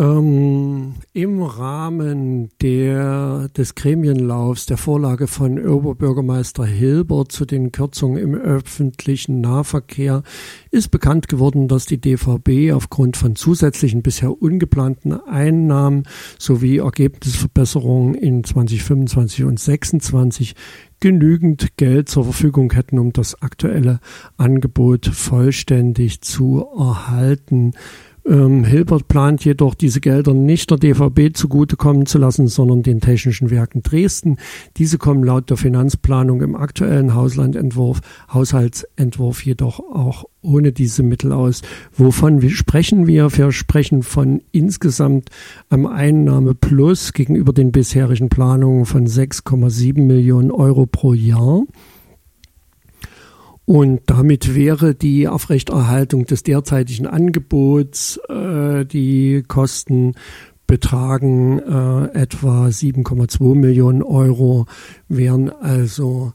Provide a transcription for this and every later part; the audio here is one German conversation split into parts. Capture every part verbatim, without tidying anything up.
Ähm, Im Rahmen der, des Gremienlaufs der Vorlage von Oberbürgermeister Hilbert zu den Kürzungen im öffentlichen Nahverkehr ist bekannt geworden, dass die D V B aufgrund von zusätzlichen bisher ungeplanten Einnahmen sowie Ergebnisverbesserungen in zwanzig fünfundzwanzig und sechsundzwanzig genügend Geld zur Verfügung hätten, um das aktuelle Angebot vollständig zu erhalten. Ähm, Hilbert plant jedoch, diese Gelder nicht der D V B zugutekommen zu lassen, sondern den Technischen Werken Dresden. Diese kommen laut der Finanzplanung im aktuellen Haushaltsentwurf, Haushaltsentwurf jedoch auch ohne diese Mittel aus. Wovon sprechen wir? Wir sprechen von insgesamt einem Einnahmeplus gegenüber den bisherigen Planungen von sechs Komma sieben Millionen Euro pro Jahr. Und damit wäre die Aufrechterhaltung des derzeitigen Angebots, äh, die Kosten betragen äh, etwa sieben Komma zwei Millionen Euro, wären also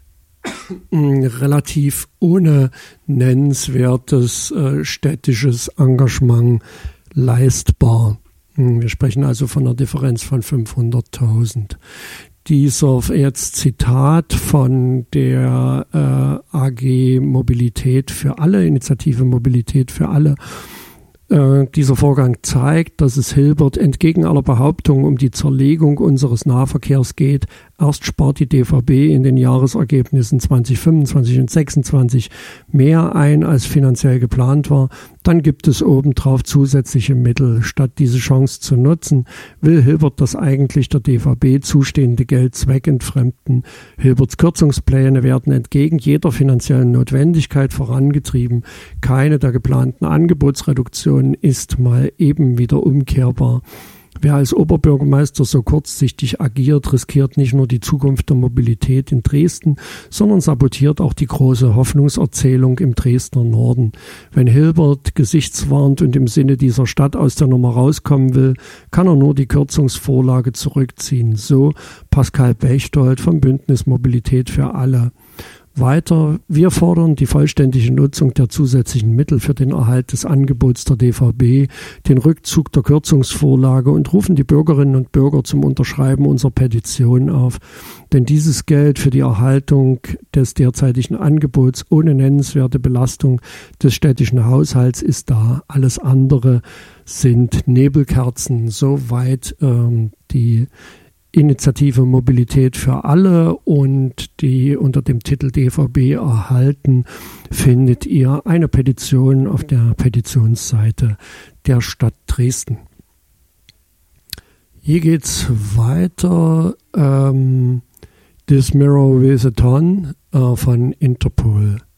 relativ ohne nennenswertes äh, städtisches Engagement leistbar. Wir sprechen also von einer Differenz von fünfhunderttausend. Dieser jetzt Zitat von der äh, A G Mobilität für alle, Initiative Mobilität für alle. Äh, dieser Vorgang zeigt, dass es Hilbert entgegen aller Behauptungen um die Zerlegung unseres Nahverkehrs geht. Erst spart die D V B in den Jahresergebnissen zwanzig fünfundzwanzig und sechsundzwanzig mehr ein, als finanziell geplant war. Dann gibt es obendrauf zusätzliche Mittel. Statt diese Chance zu nutzen, will Hilbert das eigentlich der D V B zustehende Geld zweckentfremden. Hilberts Kürzungspläne werden entgegen jeder finanziellen Notwendigkeit vorangetrieben. Keine der geplanten Angebotsreduktionen ist mal eben wieder umkehrbar. Wer als Oberbürgermeister so kurzsichtig agiert, riskiert nicht nur die Zukunft der Mobilität in Dresden, sondern sabotiert auch die große Hoffnungserzählung im Dresdner Norden. Wenn Hilbert gesichtswahrend und im Sinne dieser Stadt aus der Nummer rauskommen will, kann er nur die Kürzungsvorlage zurückziehen. So Pascal Bechtold vom Bündnis Mobilität für alle. Weiter, wir fordern die vollständige Nutzung der zusätzlichen Mittel für den Erhalt des Angebots der D V B, den Rückzug der Kürzungsvorlage und rufen die Bürgerinnen und Bürger zum Unterschreiben unserer Petition auf. Denn dieses Geld für die Erhaltung des derzeitigen Angebots ohne nennenswerte Belastung des städtischen Haushalts ist da. Alles andere sind Nebelkerzen. Soweit ähm, die Initiative Mobilität für alle, und die unter dem Titel D V B erhalten findet ihr eine Petition auf der Petitionsseite der Stadt Dresden. Hier geht's weiter. Ähm, This Mirror with a Ton äh, von Interpol.